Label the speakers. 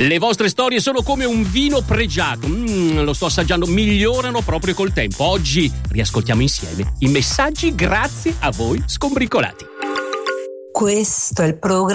Speaker 1: Le vostre storie sono come un vino pregiato. Lo sto assaggiando, migliorano proprio col tempo. Oggi riascoltiamo insieme i messaggi grazie a voi scombricolati.
Speaker 2: Questo è il programma